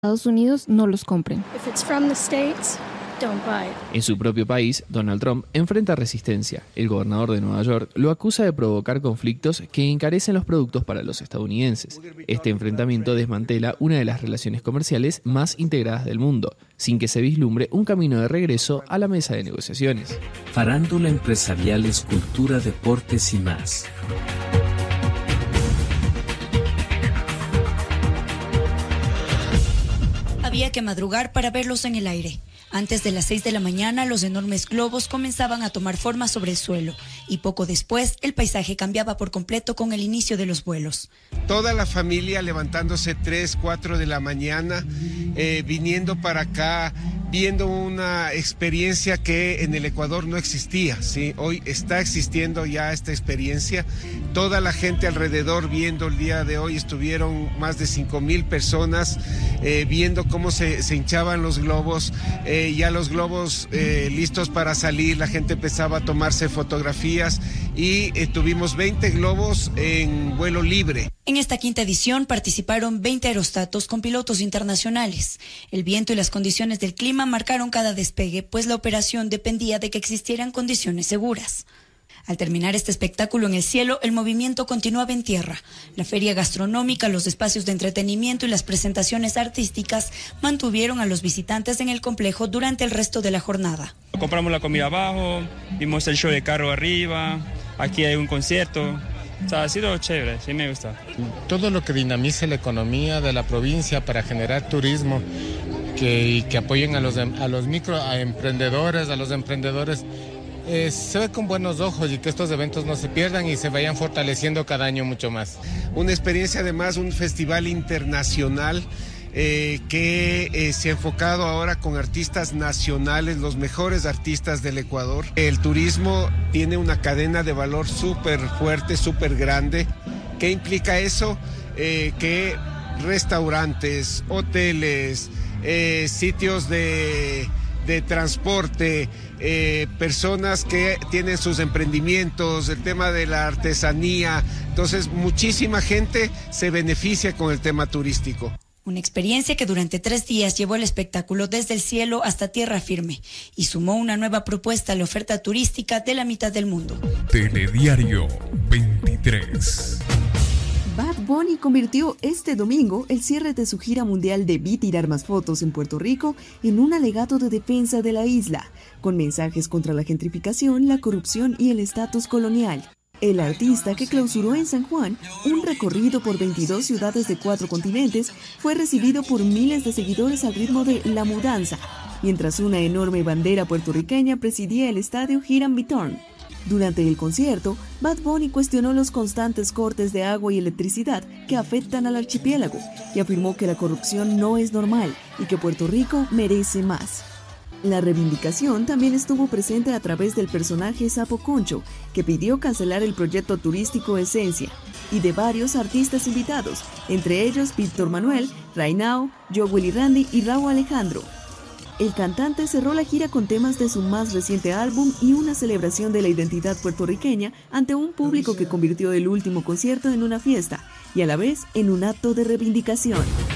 Estados Unidos no los compren. En su propio país, Donald Trump enfrenta resistencia. El gobernador de Nueva York lo acusa de provocar conflictos que encarecen los productos para los estadounidenses. Este enfrentamiento desmantela una de las relaciones comerciales más integradas del mundo, sin que se vislumbre un camino de regreso a la mesa de negociaciones. Farándula empresarial, cultura, deportes y más. Había que madrugar para verlos en el aire. Antes de las 6 de la mañana, los enormes globos comenzaban a tomar forma sobre el suelo y poco después el paisaje cambiaba por completo con el inicio de los vuelos. Toda la familia levantándose 3, 4 de la mañana, viniendo para acá, viendo una experiencia que en el Ecuador no existía, ¿sí? Hoy está existiendo ya esta experiencia. Toda la gente alrededor viendo el día de hoy, estuvieron más de 5,000 personas viendo cómo se hinchaban los globos, ya los globos listos para salir, la gente empezaba a tomarse fotografías y tuvimos 20 globos en vuelo libre. En esta quinta edición participaron 20 aerostatos con pilotos internacionales. El viento y las condiciones del clima marcaron cada despegue, pues la operación dependía de que existieran condiciones seguras. Al terminar este espectáculo en el cielo, el movimiento continuaba en tierra. La feria gastronómica, los espacios de entretenimiento y las presentaciones artísticas mantuvieron a los visitantes en el complejo durante el resto de la jornada. Compramos la comida abajo, vimos el show de carro arriba, aquí hay un concierto. O sea, ha sido chévere, sí me gusta. Todo lo que dinamice la economía de la provincia para generar turismo, que apoyen a los microemprendedores, a los emprendedores, se ve con buenos ojos y que estos eventos no se pierdan y se vayan fortaleciendo cada año mucho más. Una experiencia además, un festival internacional que se ha enfocado ahora con artistas nacionales, los mejores artistas del Ecuador. El turismo tiene una cadena de valor súper fuerte, súper grande. ¿Qué implica eso? Que restaurantes, hoteles, sitios de transporte, personas que tienen sus emprendimientos, el tema de la artesanía. Entonces, muchísima gente se beneficia con el tema turístico. Una experiencia que durante 3 días llevó el espectáculo desde el cielo hasta tierra firme y sumó una nueva propuesta a la oferta turística de la mitad del mundo. Telediario 23. Bad Bunny convirtió este domingo el cierre de su gira mundial Debí tirar más fotos en Puerto Rico en un alegato de defensa de la isla, con mensajes contra la gentrificación, la corrupción y el estatus colonial. El artista, que clausuró en San Juan un recorrido por 22 ciudades de 4 continentes, fue recibido por miles de seguidores al ritmo de La Mudanza, mientras una enorme bandera puertorriqueña presidía el estadio Hiram Bithorn. Durante el concierto, Bad Bunny cuestionó los constantes cortes de agua y electricidad que afectan al archipiélago y afirmó que la corrupción no es normal y que Puerto Rico merece más. La reivindicación también estuvo presente a través del personaje Sapo Concho, que pidió cancelar el proyecto turístico Esencia, y de varios artistas invitados, entre ellos Víctor Manuel, Rainao, Joe Willy Randy y Raúl Alejandro. El cantante cerró la gira con temas de su más reciente álbum y una celebración de la identidad puertorriqueña ante un público que convirtió el último concierto en una fiesta y a la vez en un acto de reivindicación.